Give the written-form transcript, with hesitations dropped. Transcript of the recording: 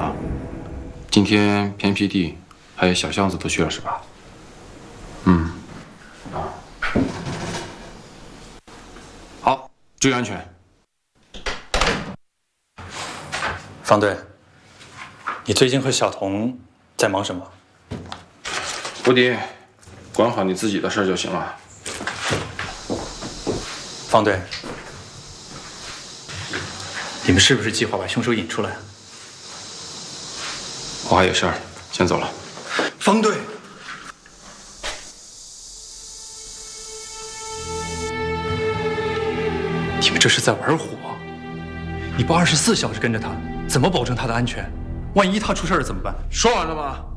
啊。今天偏僻地还有小巷子都去了是吧？嗯。好，注意安全。 方队，你最近和小童在忙什么？ 吴迪，管好你自己的事儿就行了。 方队，你们是不是计划把凶手引出来？ 我还有事儿，先走了。 方队，你们这是在玩火！你不24小时跟着他，怎么保证他的安全？万一他出事了怎么办？ 说完了吗？